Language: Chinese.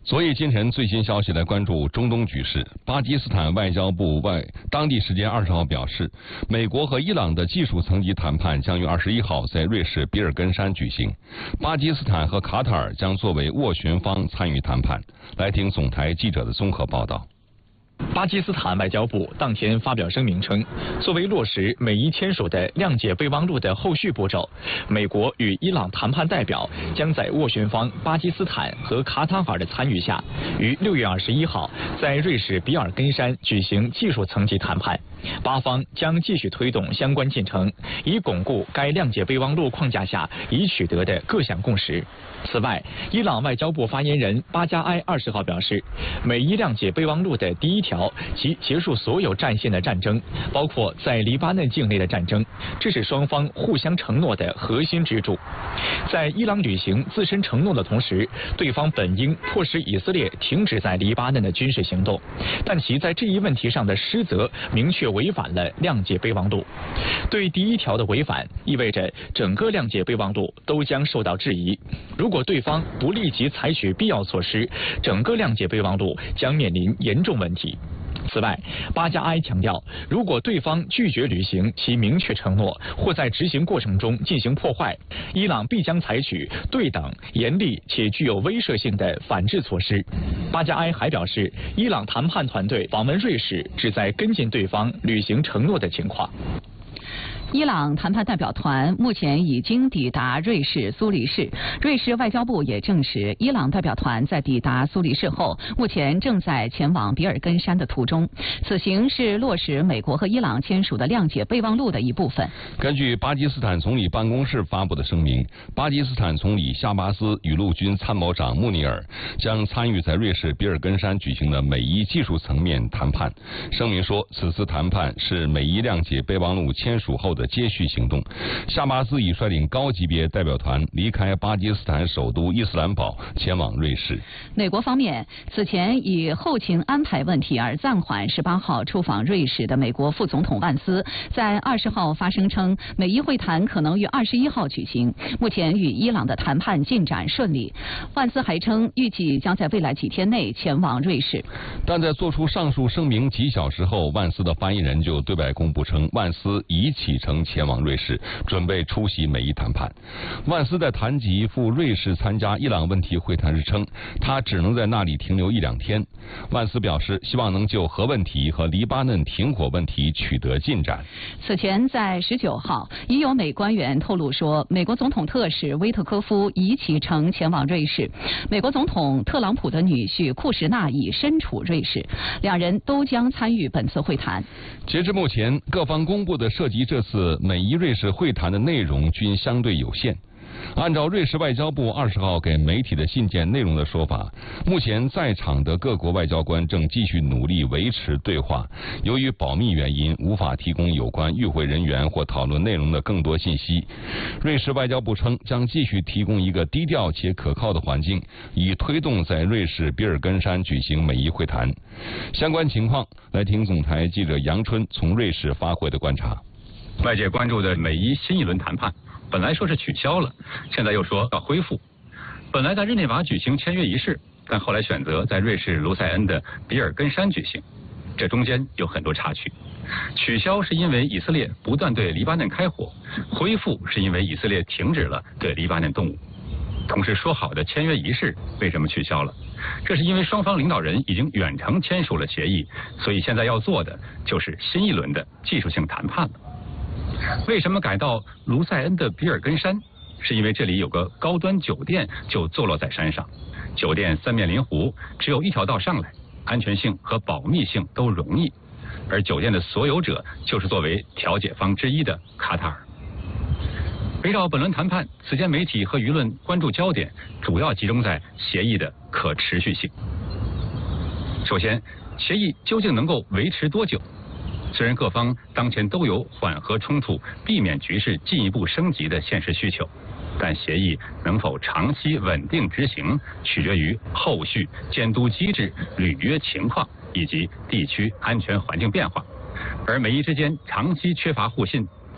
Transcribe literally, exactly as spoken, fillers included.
昨夜今晨最新消息来关注中东局势。巴基斯坦外交部外当地时间二十号表示，美国和伊朗的技术层级谈判将于二十一号在瑞士比尔根山举行，巴基斯坦和卡塔尔将作为斡旋方参与谈判。来听总台记者的综合报道。 巴基斯坦外交部当天发表声明称，作为落实美伊签署的谅解备忘录的后续步骤，美国与伊朗谈判代表将在斡旋方巴基斯坦和卡塔尔的参与下，于六月二十一号在瑞士比尔根山举行技术层级谈判。巴方将继续推动相关进程，以巩固该谅解备忘录框架下已取得的各项共识。此外，伊朗外交部发言人巴加埃二十号表示，美伊谅解备忘录的第一条即结束所有战线的战争，包括在黎巴嫩境内的战争，这是双方互相承诺的核心支柱。在伊朗履行自身承诺的同时，对方本应迫使以色列停止在黎巴嫩的军事行动，但其在这一问题上的失责明确违反了谅解备忘录。对第一条的违反，意味着整个谅解备忘录都将受到质疑。如果对方不立即采取必要措施，整个谅解备忘录将面临严重问题。此外，巴加埃强调，如果对方拒绝履行其明确承诺，或在执行过程中进行破坏，伊朗必将采取对等、严厉且具有威慑性的反制措施。巴加埃还表示，伊朗谈判团队访问瑞士，旨在跟进对方履行承诺的情况。 伊朗谈判代表团目前已经抵达瑞士苏黎世，瑞士外交部也证实，伊朗代表团在抵达苏黎世后，目前正在前往比尔根山的途中。此行是落实美国和伊朗签署的谅解备忘录的一部分。 根据巴基斯坦总理办公室发布的声明，巴基斯坦总理夏巴斯与陆军参谋长穆尼尔将参与在瑞士比尔根山举行的美伊技术层面谈判。声明说，此次谈判是美伊谅解备忘录签署后的接续行动。夏巴斯已率领高级别代表团离开巴基斯坦首都伊斯兰堡，前往瑞士。 美国方面此前以后勤安排问题而暂缓十八号出访瑞士的美国副总统万斯，在二十号发声称，美伊会谈可能于二十一号举行。目前与伊朗的谈判进展顺利。万斯还称，预计将在未来几天内前往瑞士。 但在做出上述声明几小时后，万斯的发言人就对外公布称，万斯已启程前往瑞士，准备出席美伊谈判。万斯在谈及赴瑞士参加伊朗问题会谈时称，他只能在那里停留一两天。万斯表示，希望能就核问题和黎巴嫩停火问题取得进展。 此前在十九号，已有美官员透露说，美国总统特使威特科夫已启程前往瑞士，美国总统特朗普的女婿库什纳已身处瑞士，两人都将参与本次会谈。 截至目前，各方公布的涉及这次美伊瑞士会谈的内容均相对有限。按照瑞士外交部二十号给媒体的信件内容的说法，目前在场的各国外交官正继续努力维持对话，由于保密原因，无法提供有关与会人员或讨论内容的更多信息。瑞士外交部称，将继续提供一个低调且可靠的环境，以推动在瑞士比尔根山举行美伊会谈。相关情况，来听总台记者杨春从瑞士发回的观察。 外界关注的美伊新一轮谈判，本来说是取消了，现在又说要恢复。本来在日内瓦举行签约仪式，但后来选择在瑞士卢塞恩的比尔根山举行，这中间有很多插曲。取消是因为以色列不断对黎巴嫩开火，恢复是因为以色列停止了对黎巴嫩动武。同时说好的签约仪式为什么取消了？这是因为双方领导人已经远程签署了协议，所以现在要做的就是新一轮的技术性谈判了。为什么改到卢塞恩的比尔根山？是因为这里有个高端酒店就坐落在山上，酒店三面临湖，只有一条道上来，安全性和保密性都容易。而酒店的所有者就是作为调解方之一的卡塔尔。围绕本轮谈判，此前媒体和舆论关注焦点主要集中在协议的可持续性。首先，协议究竟能够维持多久？虽然各方当前都有缓和冲突、避免局势进一步升级的现实需求，但协议能否长期稳定执行，取决于后续监督机制、履约情况以及地区安全环境变化。而美伊之间长期缺乏互信，